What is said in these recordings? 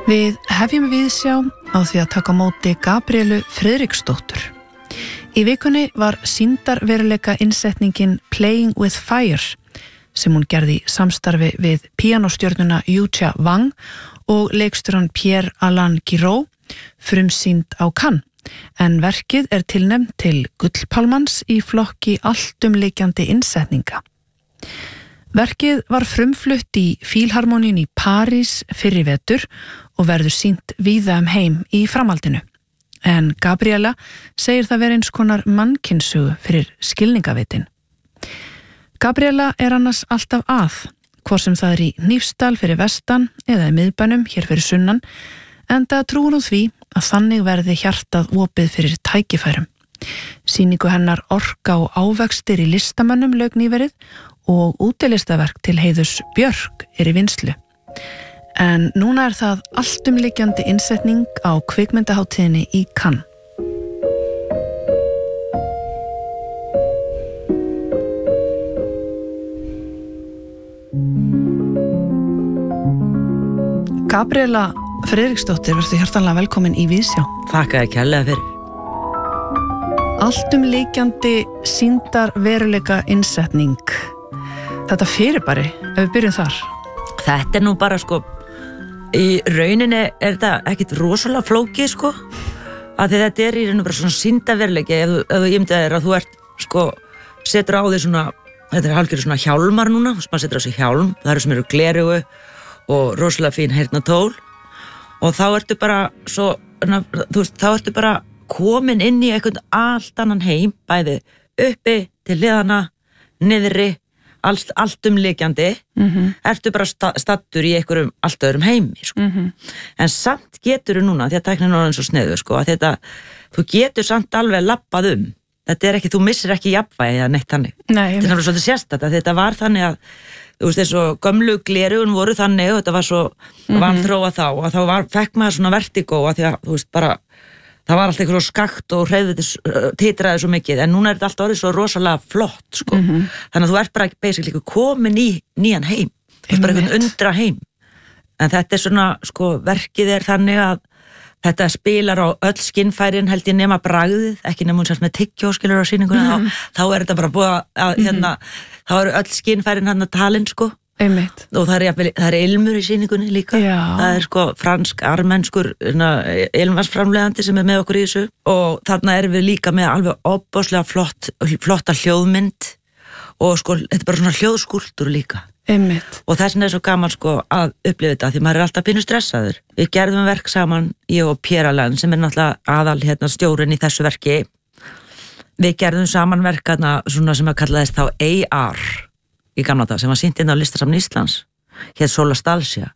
Við hefjum viðsjá á því að taka á móti Gabrielu Friðriksdóttur. Í vikunni var sýndarveruleika innsetningin Playing with Fire sem hún gerði í samstarfi við píanóstjörnuna Yuja Wang og leikstjóran Pierre-Alain Giraud frumsýnd á Cannes, en verkið tilnefnt til Gullpálmans í flokki alltumlykjandi innsetninga. Verkið var frumflutt í Fílharmoníun í París fyrr í vetur og verður sýnt víða heim í framhaldinu. En Gabriela segir það vera eins konar mannkynnsugu fyrir skilningavitin. Gabriela annars alltaf hvort sem það í Hnífsdal fyrir vestan eða í miðbænum hér fyrir sunnan, enda trúir hún því að þannig verði hjartað opið fyrir tækifærum. Sýningu hennar Orka og ávextir í listamönnum lauk nýverið og útilistaverk til heiðurs Björk í vinnslu. En núna það alltumlykjandi innsetning á kvikmyndahátíðinni í Cannes. Gabriela Friðriksdóttir, verður hjartanlega velkomin í Víðsjá. Þakka þér kærlega fyrir. Alltumlykjandi sýndarveruleika innsetning. Þetta fyrirbæri, ef við byrjum þar. Þetta nú bara í rauninni þetta ekkit rosalega flókið að þetta í rauninni bara svona sýndarveruleiki ef þú ímyndar þér að þú setur á því svona, þetta hálfgerður svona hjálmar núna, maður setur á sig hjálm, það sem eru gleraugu og rosalega fín heyrnartól og þá bara svo, þá bara komin inn í einhvern allt annan heim, bæði uppi til hliðana, niðri, alltumlykjandi, ertu bara stattur í einhverjum allt öðrum heimi, En samt getur núna, því að tæknin er svo sniðu, að þú getur samt alveg labbað Þetta ekki, þú missir ekki jafnvægi eða neitt þannig. Nei, þetta er svolítið sérstætt að þetta var þannig að, þú veist, þessu gömlu gleraugun voru þannig og þetta var svo vanþróa þá og þá fekk maður svona vertigó að því að, þú veist, bara það var allt eitthvað skakt og titraði svo mikið, en núna þetta allt orðið svo rosalega flott, Þannig að þú bara basically komin í nýjan heim, þú veist, bara einhvern undra heim. En þetta svona, verkið þannig að þetta spilar á öll skinnfærin held ég nema bragðið, ekki nema hún með tyggjó skilur á sýninguna, þá þetta bara búið að, þá eru öll skinnfærin talin, Einmitt. Og það ilmur í sýningunni líka. Já. Það fransk-armenskur ilmvarsframleiðandi sem með okkur í þessu og þarna við líka með alveg ofboðslega flotta hljóðmynd og þetta bara svona hljóðskúlptúr líka. Einmitt. Og þess vegna svo gaman að upplifa þetta því maður alltaf pínu stressaður. Við gerðum verk saman, ég og Pierre-Alain sem náttúrulega aðal stjórinn í þessu verki. Við gerðum saman verk svona sem að kallaðist þá AR í gamla dag sem var sýnt inn á Listasafni Íslands hér Sola Stalsja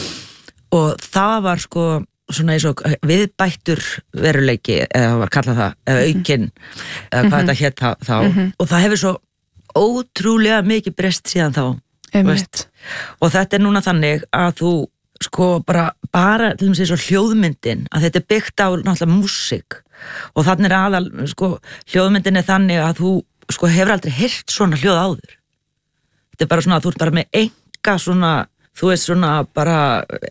og það var svona eins og viðbættur veruleiki eða var kallað það, eða aukinn eða hvað þetta hét þá og það hefur svo ótrúlega mikið breyst síðan þá og þetta núna þannig að þú bara til dæmis eins og hljóðmyndin að þetta byggt á náttúrulega músík og þannig aðal hljóðmyndin þannig að þú hefur aldrei heyrt svona hljóð áður. Þetta bara svona að þú bara með enga svona, þú veist svona bara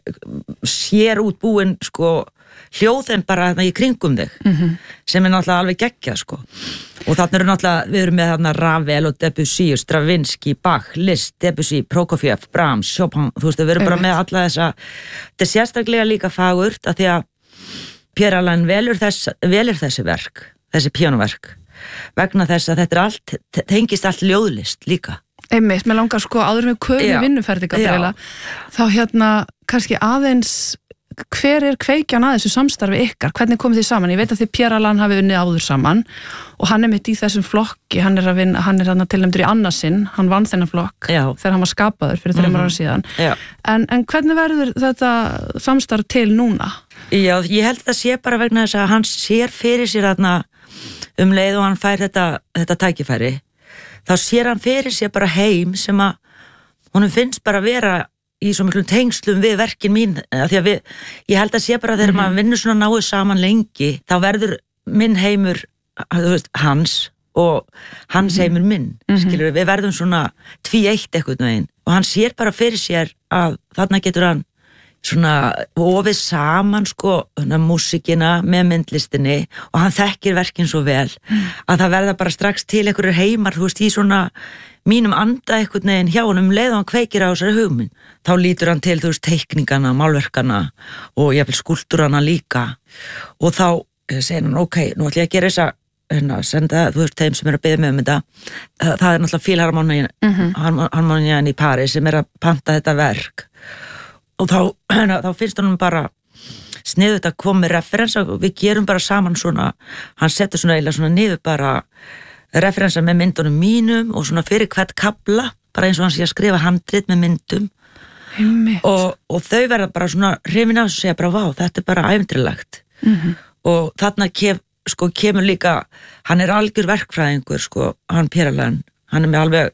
sér útbúin hljóðin bara í kringum þig sem náttúrulega alveg geggjað og þannig náttúrulega, við erum með Ravel og Debussy, Stravinsky, Bach, Liszt, Debussy, Prokofiev, Brahms, Chopin, þú veist, við erum bara með alla þessa, þetta sérstaklega líka fagurt að því að Pierre-Alain velur þessi verk, þessi píanóverk vegna þess að þetta allt, tengist allt ljóðlist líka. Einmitt, mér langar áður með köfum vinnuferði, Gabriela, þá kannski aðeins, hver kveikjan að þessu samstarfi ykkar? Hvernig komið þið saman? Ég veit að þið Pierre-Alain hafi unnið áður saman og hann mitt í þessum flokki, hann tilnefndur í annarsinn, hann vann þennan flokk þegar hann var skapaður fyrir 3 ára síðan. En hvernig verður þetta samstarf til núna? Já, ég held það sé bara vegna þess að hann sér fyrir sér leið og hann fær þetta tækifæri. Þá sér hann fyrir sér bara heim sem að honum finnst bara vera í svo miklum tengslum við verkin mín því að ég held að sé bara þegar maður vinnur svona náið saman lengi þá verður minn heimur hans og hans heimur minn skilur við verðum svona tvíeitt einhvern veginn og hann sér bara fyrir sér að þarna getur hann svona ofið saman sko músíkina með myndlistinni og hann þekkir verkin svo vel að það verða bara strax til einhverjur heimar, þú veist, í svona mínum anda einhvern veginn hjá honum leið og hann kveikir á þessari hugmynd. Þá lítur hann til, þú veist, teikningana, málverkana og jafnvel skúlptúrana líka og þá segir hann, ok, nú ætlum ég að gera þessa senda, þú veist, þeim sem að biðja mig þetta. Það náttúrulega Filharmonían í París sem að panta þetta verk og þá finnst honum bara sniðugt að koma með referensa og við gerum bara saman svona, hann setur svona eiginlega svona niður bara referensa með myndunum mínum og svona fyrir hvert kafla, bara eins og hann sé að skrifa handrit með myndum og þau verða bara svona hrifin af og segja bara, vá, þetta bara ævintýrlegt og þarna kemur líka, hann algjör verkfræðingur sko, hann Péralan, hann með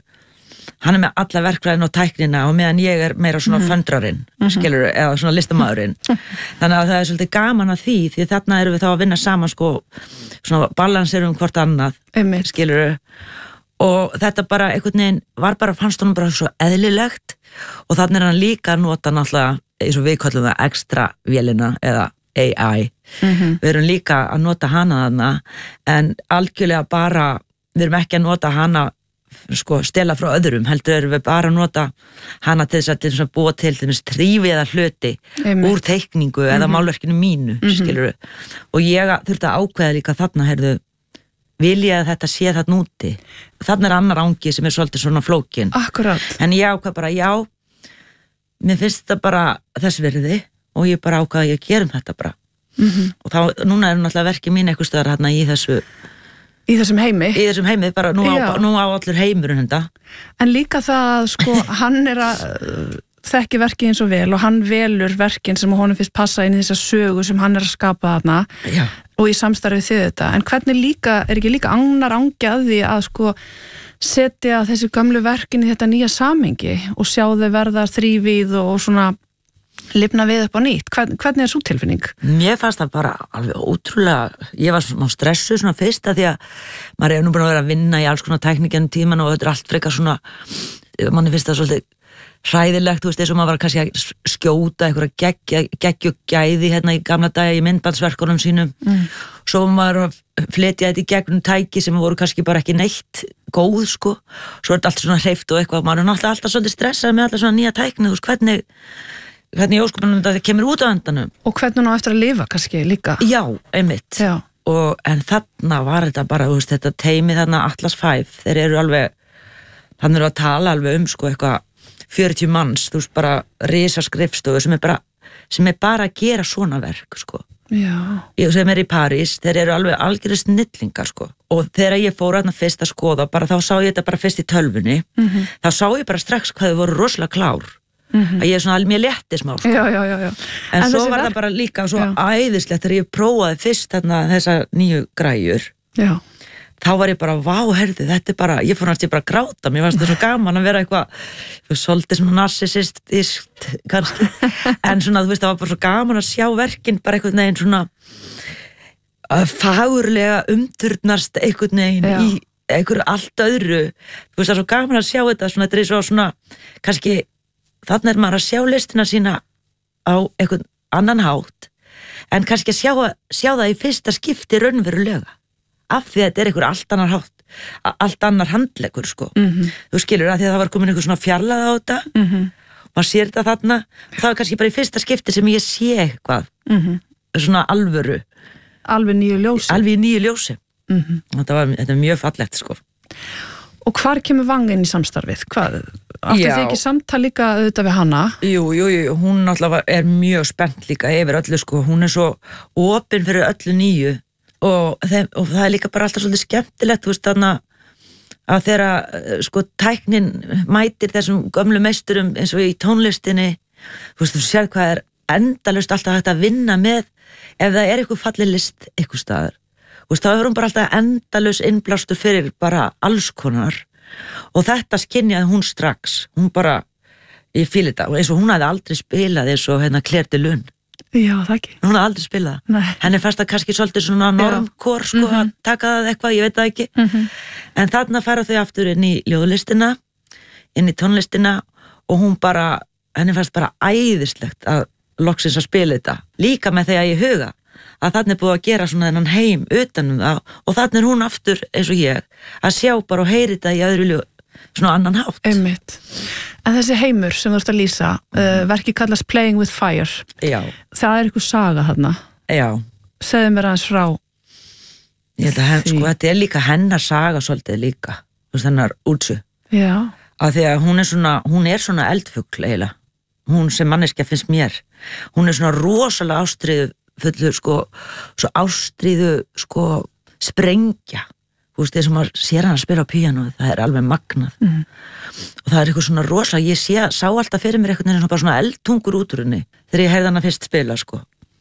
alla verkfræðin og tæknina og meðan ég meira svona föndrarinn, skilur, eða svona listamaðurinn. Þannig að það svolítið gaman að því þarna erum við þá að vinna saman sko, svona balanserum hvort annað, skilur, og þetta bara einhvern veginn var bara, fannst honum bara svo eðlilegt og þannig hann líka að nota náttúrulega, eins og við kallum það extra vélina eða AI. Við erum líka að nota hana þarna en algjörlega bara, við erum ekki að nota hana sko stela frá öðrum, heldur erum við bara að nota hana til þess að búa til þess trífiða hluti úr teikningu eða málverkinu mínu, skilur við. Og ég þurfti að ákveða líka þarna, heyrðu, vil ég að þetta sé þarna úti. Þarna annar angi sem svolítið svona flókin. Akkurat. En ég ákveða bara, já, mér finnst þetta bara þess virði og ég bara ákveða að ég gerum þetta bara. Og þá, núna náttúrulega verkið mín eitthvað stöðar hérna í þessum heimi? Í þessum heimi, bara nú á allur heimurinn þetta. En líka það, sko, hann að þekki verkið eins og vel og hann velur verkin sem honum finnst passa inn í þessa sögu sem hann að skapa þarna og í samstarfið þið þetta. En hvernig líka, ekki líka annar angi að því að sko setja þessi gömlu verkin í þetta nýja samhengi og sjá þau verða þrívíð og svona lifna við upp á nýtt. Hvernig svo tilfinning? Mér fannst það bara alveg ótrúlega, ég var svona stressuð svona fyrst að því að maður nú búin að vera að vinna í alls konar tæknikenn tíman og þetta allt frekar svona, manni finnst það svolítið hræðilegt, þú veist, eins og maður var kannski að skjóta einhverja geggjugæði hérna í gamla dagi í myndbandsverkunum sínum. Svo maður að fletja þetta í gegnum tæki sem voru kannski bara ekki neitt góð, sko. Svo þetta allt svona hreyft og eitthvað, maður náttúrulega alltaf svolítið stressað með alltaf svona nýja tækni, þú veist, hvernig í ósköpunum þetta kemur út á endanum. Og hvernig hún á eftir að lifa kannski líka. Já, einmitt. Já. En þarna var þetta bara, þú veist, þetta teimi þarna Atlas 5, þeir eru alveg, þannig eru að tala alveg sko eitthvað 40 manns, þú veist, bara risaskrifstofu sem er bara að gera svona verk, sko. Já. Sem í París, þeir eru alveg algjörðu snillingar, sko. Og þegar ég fór þarna fyrst að skoða, bara þá sá ég þetta bara fyrst í tölvunni, þá sá ég bara strax hvað þau voru rosalega klár. Að ég svona mér létti smá, sko. Já. En svo var það bara líka svo æðislegt þegar ég prófaði fyrst þarna þessa nýju græjur. Já. Þá var ég bara, vá, herði, þetta bara, ég fór næst ég bara að gráta, mér fannst þetta svo gaman að vera eitthvað, svolítið svona narcissist kannski, en svona, þú veist, það var bara svo gaman að sjá verkin, bara einhvern veginn svona fagurlega umturnast einhvern veginn í einhverju allt öðru, þú veist, það er svo gaman að sjá þetta, svona, þetta er svo svona, kannski, þannig maður að sjá listina sína á einhvern annan hátt, en kannski að sjá það í fyrsta skipti raunverulega. Af því að þetta er einhver allt annar handleggur, sko. Þú skilur að því að það var komin einhver svona fjarlægð á þetta maður sér þetta þarna og það var kannski bara í fyrsta skipti sem ég sé eitthvað svona alvöru alveg nýju ljósi þetta er mjög fallegt, sko. Og hvar kemur Vang inn í samstarfið? Áttu þið ekki samtal líka auðvitað við hana? Jú, hún náttúrulega er mjög spennt líka yfir öllu, sko. Hún er svo opin fyrir öllu nýju og það er líka bara alltaf svolítið skemmtilegt, þú veist, þannig að þegar sko tæknin mætir þessum gömlu meisturum eins og í tónlistinni, þú veist, þú sér hvað er endalaust alltaf hægt að vinna með ef það er eitthvað fallið list eitthvað staðar, þú veist, þá er hún bara alltaf endalaust innblástur fyrir bara alls konar og þetta skynjaði hún strax, hún bara ég fíl þetta, og eins og hún hafði aldrei spilað eins og hérna Claire de Lune. Já, það ekki. Hún hafði aldrei spilað. Henni fannst það kannski svolítið svona normkor, sko, að taka það eitthvað, ég veit það ekki. En þarna fara þau aftur inn í ljóðlistina, inn í tónlistina og hún bara, henni fannst bara æðislegt að loksins að spila þetta, líka með þegar ég huga að þarna búið að gera svona þennan heim utanum það og þarna hún aftur eins og ég að sjá bara og heyri þetta í öðru svona annan hátt. Einmitt. En þessi heimur sem þú ert að lýsa, verkið kallast Playing with Fire. Já. Það einhver saga þarna. Já. Segðu mér aðeins frá. Ég held að sko, þetta líka hennar saga svolítið líka, hennar Útsu. Já. Að því að hún er svona eldfugl eiginlega. Hún sem manneskja finnst mér. Hún er svona rosalega ástríðu fullur sko, svo ástríðu sko sprengja. Þú veist, þegar maður sér hann að spila á píanóið, það er alveg magnað. Og það er eitthvað svona rosa, ég sá alltaf fyrir mér eitthvað bara svona eldtungur út úr henni þegar ég heyrði hann að fyrst spila, sko.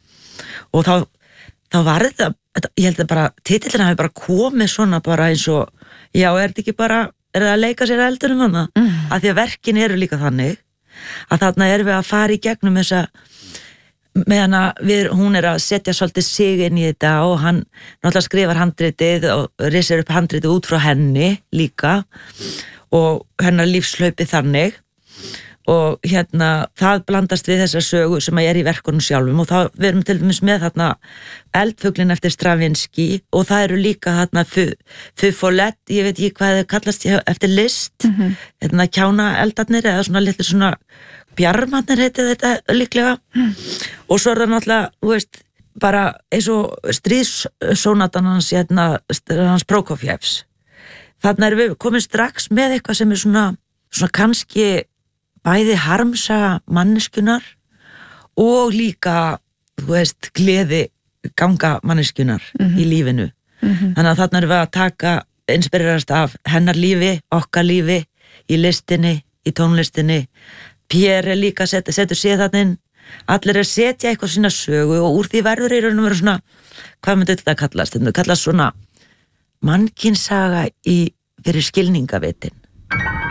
Og þá var þetta, ég held að bara, titillina hafi bara komið svona bara eins og, já, er það að leika sér eldur um hana? Af því að verkin eru líka þannig, að þarna erum við að fara í gegnum þessa meðan að hún er að setja svolítið sig inn í þetta og hann náttúrulega skrifar handritið og risir upp handritið út frá henni líka og hennar lífslaupi þannig og það blandast við þessa sögu sem að er í verkunum sjálfum og þá við erum til dæmis með þarna Eldfuglinn eftir Stravinsky og það eru líka þarna Feu Follette, ég veit ekki hvað það kallast eftir Liszt, kjána eldarnir eða svona litlu svona bjarmarnir heiti þetta líklega og svo er það náttúrulega, þú veist, bara eins og stríðssónatan hans Prokofjevs. Þarna erum við komin strax með eitthvað sem er svona kannski bæði harmsaga manneskjunar og líka, þú veist, gleði ganga manneskjunar í lífinu. Þannig að þarna erum við að taka, inspirerast af hennar lífi, okkar lífi, í listinni, í tónlistinni. Pierre líka setur sér þarna inn, allir að setja eitthvað sína sögu og úr því verður í raun og veru svona, hvað myndi þetta kallast? Þetta kallast svona mannkynssaga fyrir skilningavitin.